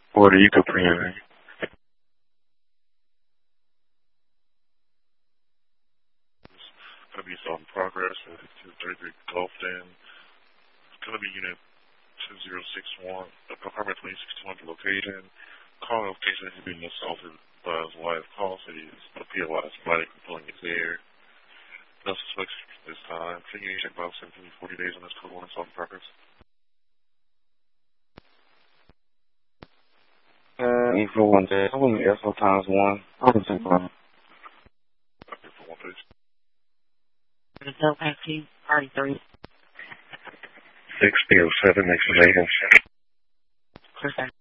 Puerto Rico Premier. Going to be in progress at 233 Gulfton. It's going to be unit 2061, apartment 2621 location. Call notification has been assaulted by his wife. Call city is POI spotted pulling his air. No suspects this time. Can you check about 17 40 days on this code 1 assault in progress? Info 1 day. I wasn't Airflow times 1. I was in front. Okay, for 1 page. Hotel Taxi, Party 3. 607, next to Vegas. Clear